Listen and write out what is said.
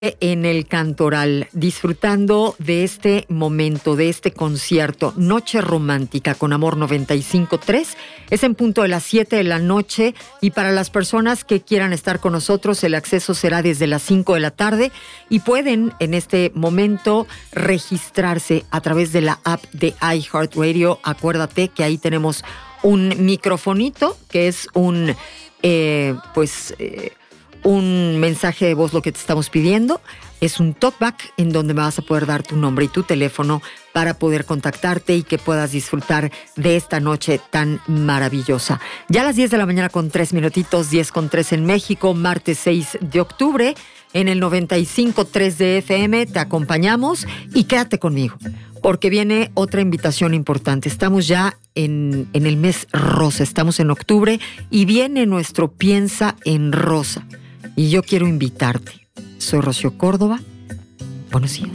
En el Cantoral, disfrutando de este momento, de este concierto, Noche Romántica con Amor 95.3. Es en punto de las 7 de la noche y para las personas que quieran estar con nosotros, el acceso será desde las 5 de la tarde y pueden en este momento registrarse a través de la app de iHeartRadio. Acuérdate que ahí tenemos un microfonito que es un mensaje de voz. Lo que te estamos pidiendo es un talkback en donde vas a poder dar tu nombre y tu teléfono para poder contactarte y que puedas disfrutar de esta noche tan maravillosa. Ya a las 10 de la mañana con 3 minutitos, 10 con 3 en México, martes 6 de octubre, en el 95.3 de FM, te acompañamos y quédate conmigo, porque viene otra invitación importante. Estamos ya en el mes rosa, estamos en octubre y viene nuestro Piensa en Rosa. Y yo quiero invitarte. Soy Rocío Córdoba. Buenos días.